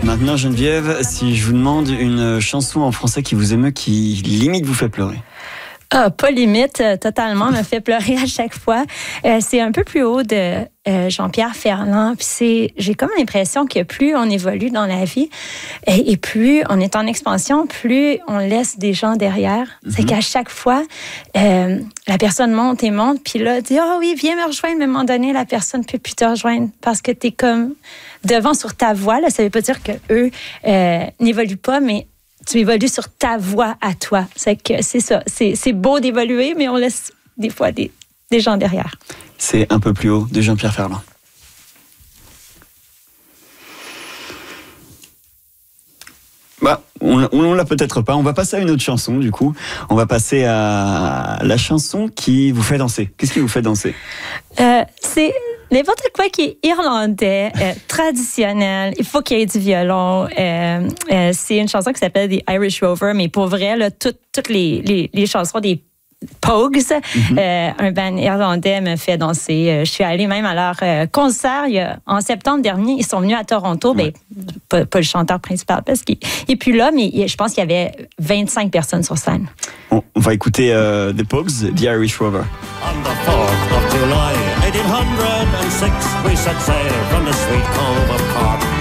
Maintenant, Geneviève, si je vous demande une chanson en français qui vous émeut, qui limite vous fait pleurer. Ah, pas limite, totalement, me fait pleurer à chaque fois. C'est un peu plus haut de Jean-Pierre Ferland. Puis j'ai comme l'impression que plus on évolue dans la vie et plus on est en expansion, plus on laisse des gens derrière. C'est qu'à chaque fois, la personne monte et monte, puis là, dit « Oh oui, viens me rejoindre », mais à un moment donné, la personne ne peut plus te rejoindre parce que tu es comme devant sur ta voie. Là, ça ne veut pas dire qu'eux n'évoluent pas, mais tu évolues sur ta voie à toi. C'est que c'est ça. C'est beau d'évoluer, mais on laisse des fois des gens derrière. C'est un peu plus haut de Jean-Pierre Ferland. Bah, on l'a peut-être pas. On va passer à une autre chanson, du coup. On va passer à la chanson qui vous fait danser. Qu'est-ce qui vous fait danser? C'est n'importe quoi qui est irlandais, traditionnel. Il faut qu'il y ait du violon. C'est une chanson qui s'appelle The Irish Rover, mais pour vrai, là, toutes les chansons des Pogues, un band irlandais, me fait danser. Je suis allée même à leur concert en septembre dernier. Ils sont venus à Toronto. Ouais. Ben, pas le chanteur principal parce qu'il n'est plus là, mais je pense qu'il y avait 25 personnes sur scène. On va écouter The Pogues, The Irish Rover. On the 4th of July, 1806, we set sail from the sweet cove of Cork.